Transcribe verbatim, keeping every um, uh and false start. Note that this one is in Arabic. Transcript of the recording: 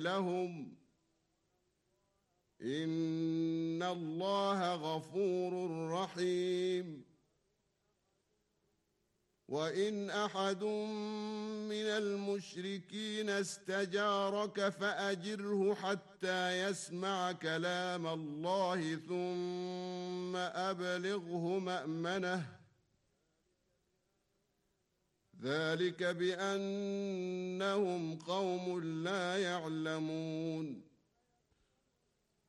لهم إن الله غفور رحيم. وإن أحد من المشركين استجارك فأجره حتى يسمع كلام الله ثم أبلغه مأمنه، ذلك بأنهم قوم لا يعلمون.